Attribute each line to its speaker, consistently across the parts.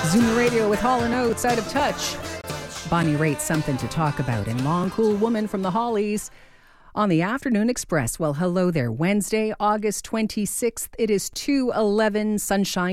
Speaker 1: Zoomer Radio with Hall & Oates, Out of Touch. Bonnie Raitt, Something to Talk About, and Long Cool Woman from the Hollies on the Afternoon Express. Well, hello there. Wednesday, August 26th. It is 2:11, sunshine,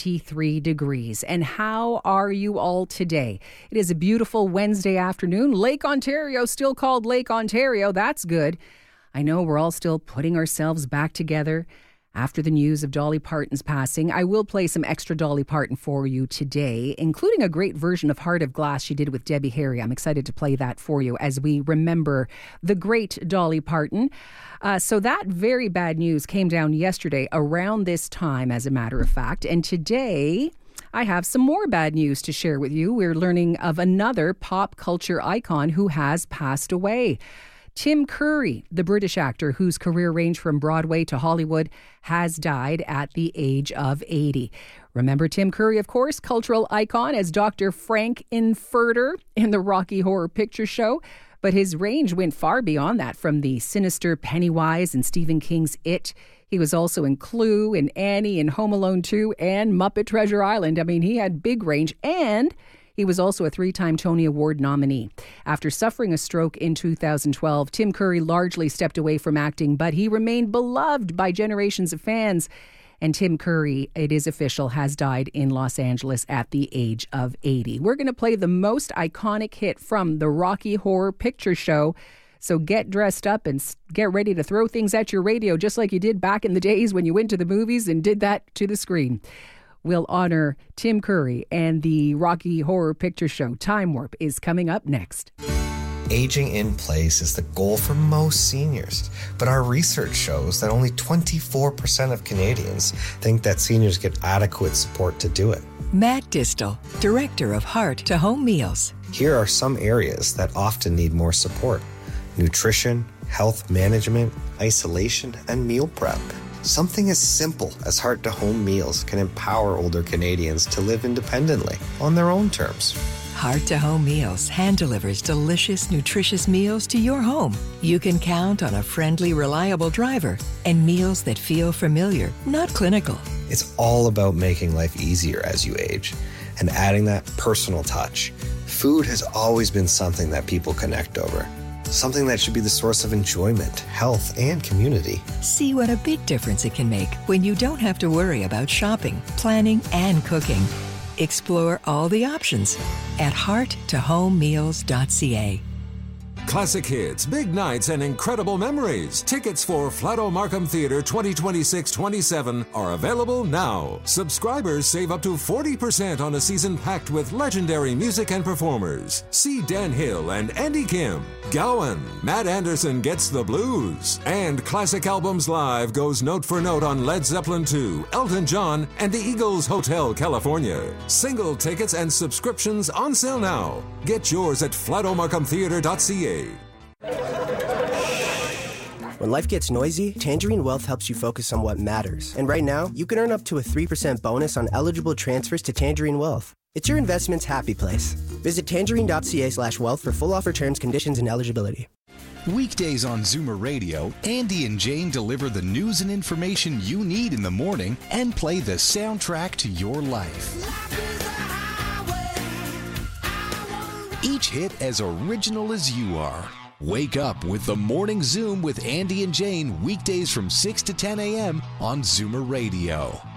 Speaker 1: 23 degrees. And how are you all today? It is a beautiful Wednesday afternoon. Lake Ontario, still called Lake Ontario. That's good. I know we're all still putting ourselves back together after the news of Dolly Parton's passing. I will play some extra Dolly Parton for you today, including a great version of Heart of Glass she did with Debbie Harry. I'm excited to play that for you as we remember the great Dolly Parton. So that very bad news came down yesterday around this time, as a matter of fact. And today I have some more bad news to share with you. We're learning of another pop culture icon who has passed away. Tim Curry, the British actor whose career ranged from Broadway to Hollywood, has died at the age of 80. Remember Tim Curry, of course, cultural icon as Dr. Frank Infurter in the Rocky Horror Picture Show. But his range went far beyond that, from the sinister Pennywise in Stephen King's It. He was also in Clue and Annie and Home Alone 2 and Muppet Treasure Island. I mean, he had big range, and he was also a 3-time Tony Award nominee. After suffering a stroke in 2012, Tim Curry largely stepped away from acting, but he remained beloved by generations of fans. And Tim Curry, it is official, has died in Los Angeles at the age of 80. We're going to play the most iconic hit from the Rocky Horror Picture Show. So get dressed up and get ready to throw things at your radio, just like you did back in the days when you went to the movies and did that to the screen. We'll honor Tim Curry and the Rocky Horror Picture Show. Time Warp is coming up next.
Speaker 2: Aging in place is the goal for most seniors, but our research shows that only 24% of Canadians think that seniors get adequate support to do it.
Speaker 3: Matt Distel, Director of Heart to Home Meals.
Speaker 2: Here are some areas that often need more support: nutrition, health management, isolation, and meal prep. Something as simple as Heart to Home Meals can empower older Canadians to live independently on their own terms.
Speaker 3: Heart to Home Meals hand delivers delicious, nutritious meals to your home. You can count on a friendly, reliable driver and meals that feel familiar, not clinical.
Speaker 2: It's all about making life easier as you age and adding that personal touch. Food has always been something that people connect over. Something that should be the source of enjoyment, health, and community.
Speaker 3: See what a big difference it can make when you don't have to worry about shopping, planning, and cooking. Explore all the options at hearttohomemeals.ca.
Speaker 4: Classic hits, big nights, and incredible memories. Tickets for Flato Markham Theatre 2026-27 are available now. Subscribers save up to 40% on a season packed with legendary music and performers. See Dan Hill and Andy Kim, Gowan, Matt Anderson Gets the Blues, and Classic Albums Live goes note for note on Led Zeppelin 2, Elton John, and the Eagles Hotel California. Single tickets and subscriptions on sale now. Get yours at flatomarkhamtheatre.ca.
Speaker 5: When life gets noisy, Tangerine Wealth helps you focus on what matters. And right now, you can earn up to a 3% bonus on eligible transfers to Tangerine Wealth. It's your investment's happy place. Visit tangerine.ca/wealth for full offer terms, conditions, and eligibility.
Speaker 6: Weekdays on Zoomer Radio, Andy and Jane deliver the news and information you need in the morning and play the soundtrack to your life. Each hit as original as you are. Wake up with the Morning Zoom with Andy and Jane, weekdays from 6 to 10 a.m. on Zoomer Radio.